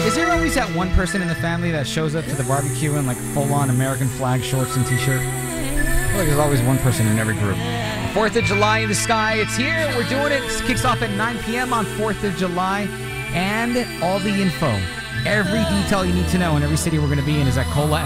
Is there always that one person in the family that shows up to the barbecue in like full-on American flag shorts and t-shirt? I feel like there's always one person in every group. 4th of July in the sky. It's here. We're doing it. It kicks off at 9 p.m. on 4th of July. And all the info, every detail you need to know in every city we're going to be in is at COLA